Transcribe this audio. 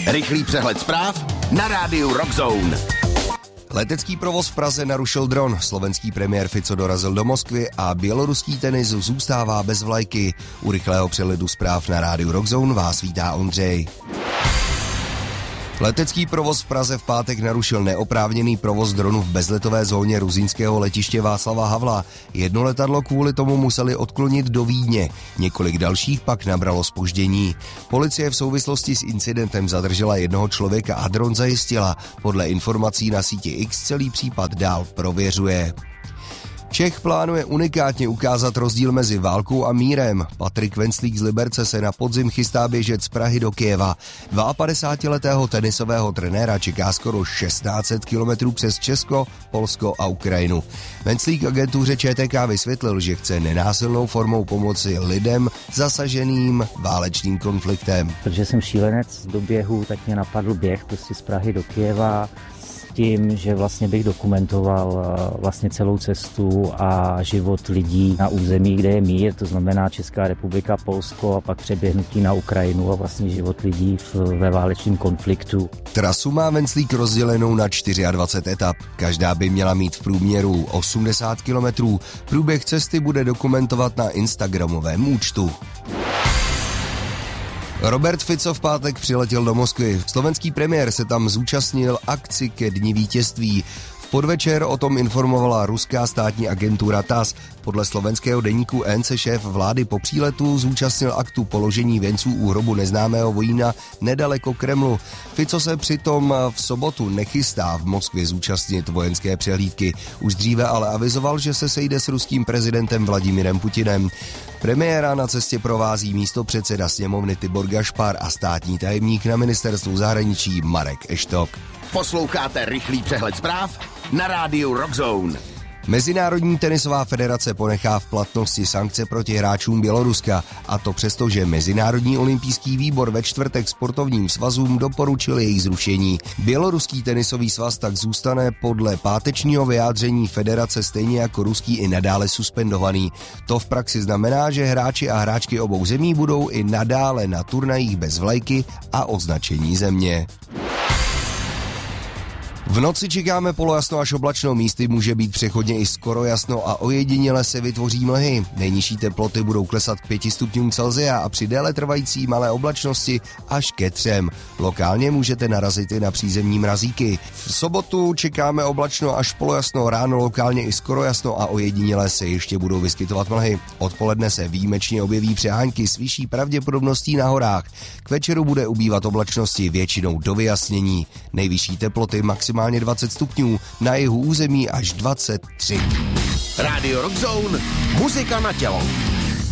Rychlý přehled zpráv na rádiu Rockzone. Letecký provoz v Praze narušil dron, slovenský premiér Fico dorazil do Moskvy a běloruský tenis zůstává bez vlajky. U rychlého přehledu zpráv na rádiu Rockzone vás vítá Ondřej. Letecký provoz v Praze v pátek narušil neoprávněný provoz dronu v bezletové zóně rusínského letiště Václava Havla. Jedno letadlo kvůli tomu museli odklonit do Vídně, několik dalších pak nabralo zpoždění. Policie v souvislosti s incidentem zadržela jednoho člověka a dron zajistila. Podle informací na síti X celý případ dál prověřuje. Čech plánuje unikátně ukázat rozdíl mezi válkou a mírem. Patrik Venclík z Liberce se na podzim chystá běžet z Prahy do Kyjeva. 52letého tenisového trenéra čeká skoro 1600 kilometrů přes Česko, Polsko a Ukrajinu. Venclík agentuře ČTK vysvětlil, že chce nenásilnou formou pomoci lidem zasaženým válečným konfliktem. Protože jsem šílenec do běhu, tak mě napadl běh prostě z Prahy do Kyjeva. Tím, že vlastně bych dokumentoval vlastně celou cestu a život lidí na území, kde je mír, to znamená Česká republika, Polsko a pak přeběhnutí na Ukrajinu a vlastně život lidí ve válečném konfliktu. Trasu má Venclík rozdělenou na 24 etap. Každá by měla mít v průměru 80 kilometrů. Průběh cesty bude dokumentovat na instagramovém účtu. Robert Fico v pátek přiletěl do Moskvy. Slovenský premiér se tam zúčastnil akci ke Dni vítězství. V podvečer o tom informovala ruská státní agentura TASS. Podle slovenského deníku N se šéf vlády po příletu zúčastnil aktu položení věnců u hrobu neznámého vojína nedaleko Kremlu. Fico se přitom v sobotu nechystá v Moskvě zúčastnit vojenské přehlídky. Už dříve ale avizoval, že se sejde s ruským prezidentem Vladimirem Putinem. Premiéra na cestě provází místopředseda sněmovny Tibor Gašpar a státní tajemník na ministerstvu zahraničí Marek Eštok. Posloucháte rychlý přehled zpráv na rádiu Rockzone. Mezinárodní tenisová federace ponechá v platnosti sankce proti hráčům Běloruska, a to přesto, že Mezinárodní olympijský výbor ve čtvrtek sportovním svazům doporučil jejich zrušení. Běloruský tenisový svaz tak zůstane podle pátečního vyjádření federace stejně jako ruský i nadále suspendovaný. To v praxi znamená, že hráči a hráčky obou zemí budou i nadále na turnajích bez vlajky a označení země. V noci čekáme polojasno až oblačno, místy může být přechodně i skoro jasno a ojediněle se vytvoří mlhy. Nejnižší teploty budou klesat k 5 stupňům Celsia a při déle trvající malé oblačnosti až ke 3. Lokálně můžete narazit i na přízemní mrazíky. V sobotu čekáme oblačno až polojasno, ráno lokálně i skoro jasno a ojediněle se ještě budou vyskytovat mlhy. Odpoledne se výjimečně objeví přehánky s vyšší pravděpodobností na horách. K večeru bude ubývat oblačnosti většinou do vyjasnění. Nejvyšší teploty maximálně 20 stupňů, na jihu území až 23. Rádio Rockzone, muzika na tělo.